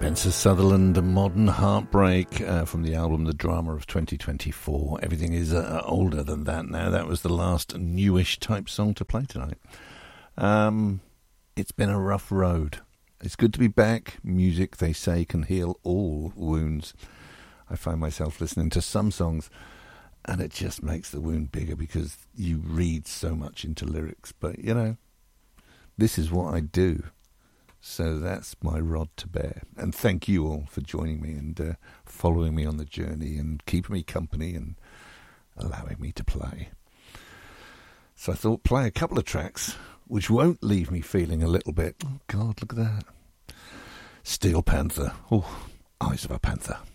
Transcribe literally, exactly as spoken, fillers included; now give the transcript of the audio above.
Spencer Sutherland, A Modern Heartbreak, uh, from the album The Drama of twenty twenty-four. Everything is uh, older than that now. That was the last newish type song to play tonight. Um, it's been a rough road. It's good to be back. Music, they say, can heal all wounds. I find myself listening to some songs and it just makes the wound bigger because you read so much into lyrics. But, you know, this is what I do. So that's my rod to bear. And thank you all for joining me and uh, following me on the journey and keeping me company and allowing me to play. So I thought play a couple of tracks which won't leave me feeling a little bit, oh God, look at that. Steel Panther. Oh, Eyes of a Panther.